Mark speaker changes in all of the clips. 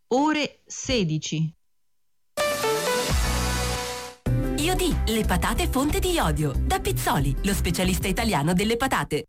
Speaker 1: ore 16.
Speaker 2: Iodì, le patate fonte di iodio. Da Pizzoli, lo specialista italiano delle patate.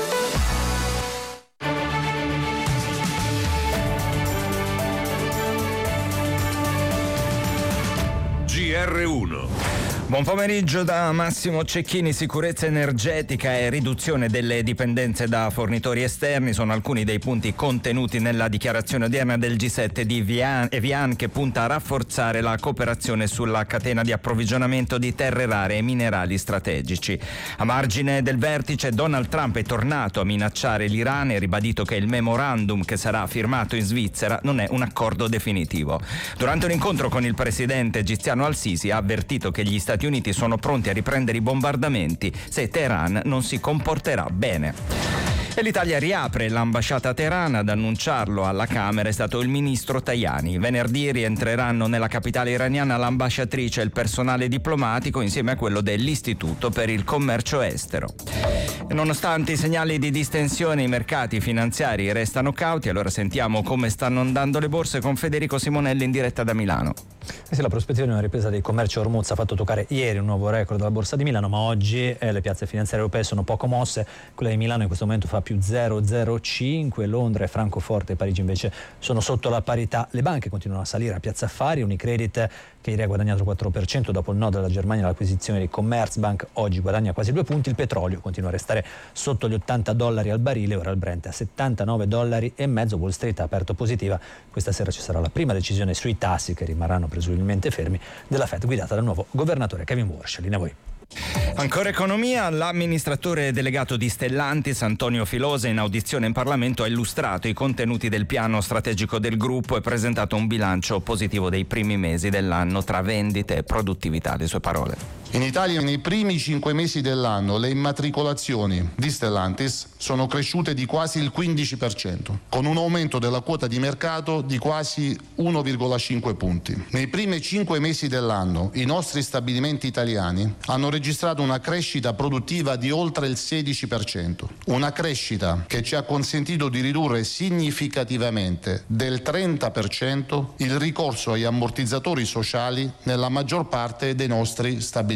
Speaker 3: GR1.
Speaker 4: Buon pomeriggio da Massimo Cecchini. Sicurezza energetica e riduzione delle dipendenze da fornitori esterni sono alcuni dei punti contenuti nella dichiarazione odierna del G7 di Evian, che punta a rafforzare la cooperazione sulla catena di approvvigionamento di terre rare e minerali strategici. A margine del vertice, Donald Trump è tornato a minacciare l'Iran e ribadito che il memorandum che sarà firmato in Svizzera non è un accordo definitivo. Durante un incontro con il presidente egiziano Al-Sisi ha avvertito che gli Stati Uniti sono pronti a riprendere i bombardamenti se Teheran non si comporterà bene. E l'Italia riapre l'ambasciata a Teheran. Ad annunciarlo alla Camera è stato il ministro Tajani. Venerdì rientreranno nella capitale iraniana l'ambasciatrice e il personale diplomatico insieme a quello dell'Istituto per il Commercio Estero. E nonostante i segnali di distensione, i mercati finanziari restano cauti. Allora sentiamo come stanno andando le borse con Federico Simonelli in diretta da Milano.
Speaker 5: Sì, la prospettiva di una ripresa dei commerci Hormuz ha fatto toccare ieri un nuovo record della borsa di Milano, ma oggi le piazze finanziarie europee sono poco mosse. Quella di Milano in questo momento fa più 0,05, Londra e Francoforte e Parigi invece sono sotto la parità. Le banche continuano a salire a Piazza Affari, Unicredit che ieri ha guadagnato il 4% dopo il no della Germania all'acquisizione di Commerzbank, oggi guadagna quasi 2 punti. Il petrolio continua a restare sotto gli $80 al barile, ora il Brent a $79,50. Wall Street ha aperto positiva. Questa sera ci sarà la prima decisione sui tassi, che rimarranno presumibilmente fermi, della Fed, guidata dal nuovo governatore Kevin Warsh. Linea a voi.
Speaker 4: Ancora economia. L'amministratore delegato di Stellantis, Antonio Filosa, in audizione in Parlamento ha illustrato i contenuti del piano strategico del gruppo e presentato un bilancio positivo dei primi mesi dell'anno tra vendite e produttività. Le sue parole.
Speaker 6: In Italia nei primi 5 mesi dell'anno le immatricolazioni di Stellantis sono cresciute di quasi il 15%, con un aumento della quota di mercato di quasi 1,5 punti. Nei primi 5 mesi dell'anno i nostri stabilimenti italiani hanno registrato una crescita produttiva di oltre il 16%, una crescita che ci ha consentito di ridurre significativamente del 30% il ricorso agli ammortizzatori sociali nella maggior parte dei nostri stabilimenti.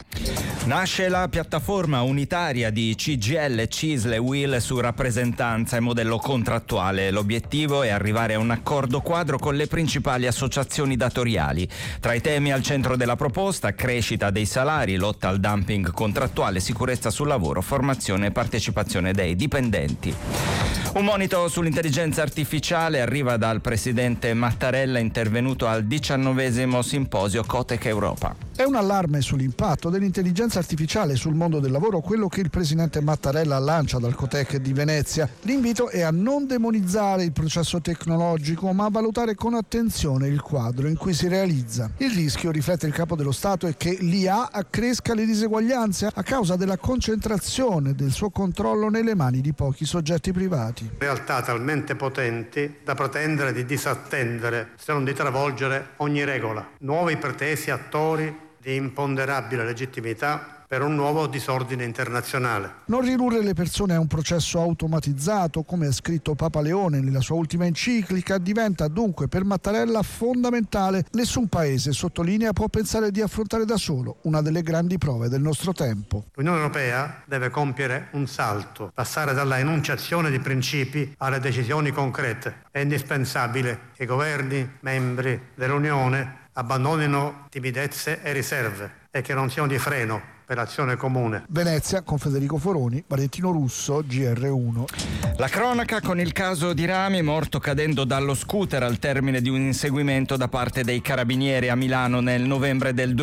Speaker 4: Nasce la piattaforma unitaria di CGIL, CISL e UIL su rappresentanza e modello contrattuale. L'obiettivo è arrivare a un accordo quadro con le principali associazioni datoriali. Tra i temi al centro della proposta: crescita dei salari, lotta al dumping contrattuale, sicurezza sul lavoro, formazione e partecipazione dei dipendenti. Un monito sull'intelligenza artificiale arriva dal presidente Mattarella, intervenuto al 19° simposio Cotec Europa.
Speaker 7: È un allarme sull'impatto dell'intelligenza artificiale sul mondo del lavoro quello che il presidente Mattarella lancia dal Cotec di Venezia. L'invito è a non demonizzare il processo tecnologico, ma a valutare con attenzione il quadro in cui si realizza. Il rischio, riflette il capo dello Stato, è che l'IA accresca le diseguaglianze a causa della concentrazione del suo controllo nelle mani di pochi soggetti privati.
Speaker 8: Realtà talmente potenti da pretendere di disattendere, se non di travolgere, ogni regola. Nuovi pretesi attori di imponderabile legittimità per un nuovo disordine internazionale.
Speaker 7: Non ridurre le persone a un processo automatizzato, come ha scritto Papa Leone nella sua ultima enciclica, diventa dunque per Mattarella fondamentale. Nessun paese, sottolinea, può pensare di affrontare da solo una delle grandi prove del nostro tempo.
Speaker 8: L'Unione Europea deve compiere un salto, passare dalla enunciazione di principi alle decisioni concrete. È indispensabile che i governi membri dell'Unione abbandonino timidezze e riserve e che non siano di freno per l'azione comune.
Speaker 7: Venezia con Federico Foroni, Valentino Russo, GR1.
Speaker 4: La cronaca con il caso di Rami, morto cadendo dallo scooter al termine di un inseguimento da parte dei carabinieri a Milano nel novembre del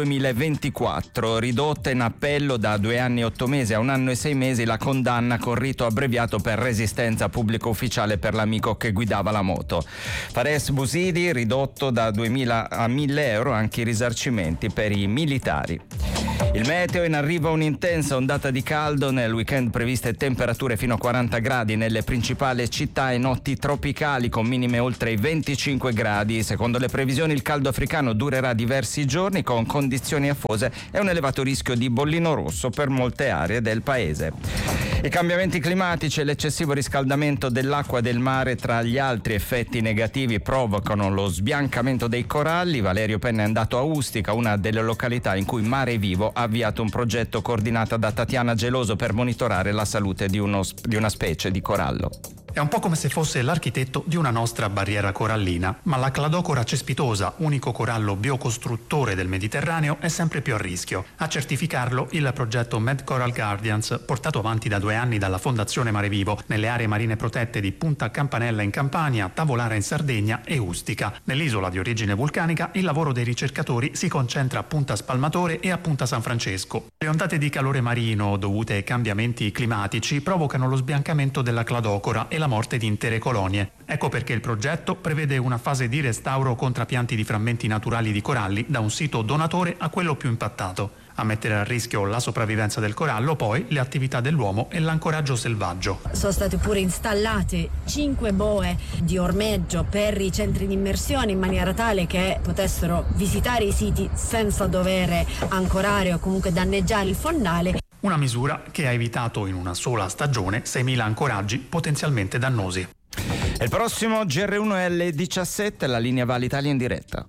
Speaker 4: 2024. Ridotta in appello da 2 anni e 8 mesi a 1 anno e 6 mesi la condanna con rito abbreviato per resistenza pubblico ufficiale per l'amico che guidava la moto. Fares Busidi, ridotto da 2.000 a 1.000 euro anche i risarcimenti per i militari. Il meteo: in arrivo un'intensa ondata di caldo, nel weekend previste temperature fino a 40 gradi nelle principali città e notti tropicali con minime oltre i 25 gradi. Secondo le previsioni il caldo africano durerà diversi giorni con condizioni afose e un elevato rischio di bollino rosso per molte aree del paese. I cambiamenti climatici e l'eccessivo riscaldamento dell'acqua del mare, tra gli altri effetti negativi, provocano lo sbiancamento dei coralli. Valerio Penna è andato a Ustica, una delle località in cui Mare Vivo ha avviato un progetto coordinato da Tatiana Geloso per monitorare la salute di una specie di corallo.
Speaker 9: È un po' come se fosse l'architetto di una nostra barriera corallina, ma la Cladocora cespitosa, unico corallo biocostruttore del Mediterraneo, è sempre più a rischio. A certificarlo il progetto Med Coral Guardians, portato avanti da 2 anni dalla Fondazione Mare Vivo, nelle aree marine protette di Punta Campanella in Campania, Tavolara in Sardegna e Ustica. Nell'isola di origine vulcanica il lavoro dei ricercatori si concentra a Punta Spalmatore e a Punta San Francesco. Le ondate di calore marino dovute ai cambiamenti climatici provocano lo sbiancamento della Cladocora e la morte di intere colonie. Ecco perché il progetto prevede una fase di restauro con trapianti di frammenti naturali di coralli da un sito donatore a quello più impattato. A mettere a rischio la sopravvivenza del corallo, poi, le attività dell'uomo e l'ancoraggio selvaggio.
Speaker 10: Sono state pure installate 5 boe di ormeggio per i centri di immersione in maniera tale che potessero visitare i siti senza dover ancorare o comunque danneggiare il fondale.
Speaker 9: Una misura che ha evitato in una sola stagione 6.000 ancoraggi potenzialmente dannosi.
Speaker 4: Il prossimo GR1 è alle 17, la linea va all'Italia in diretta.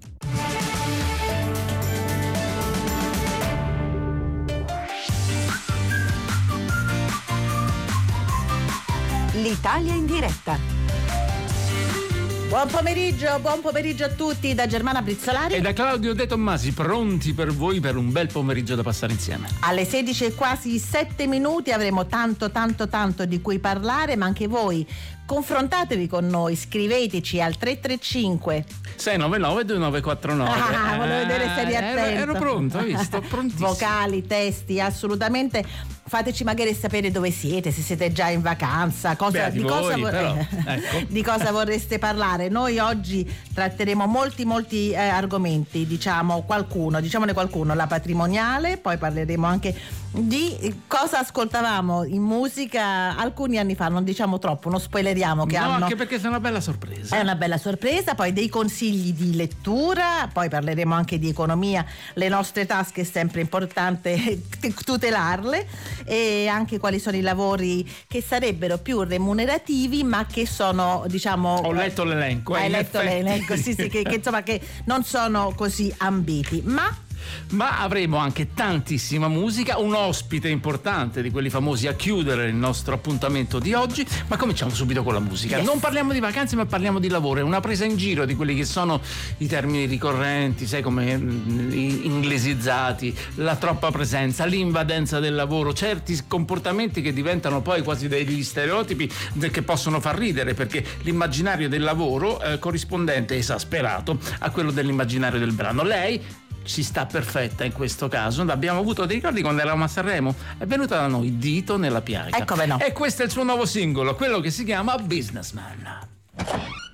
Speaker 2: L'Italia in diretta.
Speaker 11: Buon pomeriggio a tutti da Germana Brizzolari
Speaker 12: e da Claudio De Tommasi, pronti per voi per un bel pomeriggio da passare insieme.
Speaker 11: Alle 16 e quasi 7 minuti avremo tanto di cui parlare, ma anche voi confrontatevi con noi, scriveteci al 335
Speaker 12: 699 2949.
Speaker 11: Volevo vedere se eri attento.
Speaker 12: Ero pronto, hai visto? Prontissimo.
Speaker 11: Vocali, testi, assolutamente. Fateci magari sapere dove siete, se siete già in vacanza, di cosa vorreste parlare. Noi oggi tratteremo molti argomenti, diciamone qualcuno, la patrimoniale, poi parleremo anche di cosa ascoltavamo in musica alcuni anni fa, non diciamo troppo, non spoileriamo
Speaker 12: anche perché è una bella sorpresa.
Speaker 11: È una bella sorpresa, poi dei consigli di lettura, poi parleremo anche di economia, le nostre tasche è sempre importante tutelarle, e anche quali sono i lavori che sarebbero più remunerativi ma che sono, diciamo,
Speaker 12: ho letto l'elenco.
Speaker 11: Hai letto l'elenco, sì, che insomma che non sono così ambiti, ma
Speaker 12: avremo anche tantissima musica, un ospite importante di quelli famosi a chiudere il nostro appuntamento di oggi. Ma cominciamo subito con la musica.
Speaker 11: Yes.
Speaker 12: Non parliamo di vacanze, ma parliamo di lavoro. È una presa in giro di quelli che sono i termini ricorrenti, sai, come inglesizzati, la troppa presenza, l'invadenza del lavoro, certi comportamenti che diventano poi quasi degli stereotipi che possono far ridere, perché l'immaginario del lavoro corrispondente esasperato a quello dell'immaginario del brano. Lei ci sta perfetta in questo caso. Abbiamo avuto dei ricordi quando eravamo a Sanremo, è venuta da noi Dito nella piaga.
Speaker 11: Ecco, no.
Speaker 12: E questo è il suo nuovo singolo, quello che si chiama Businessman.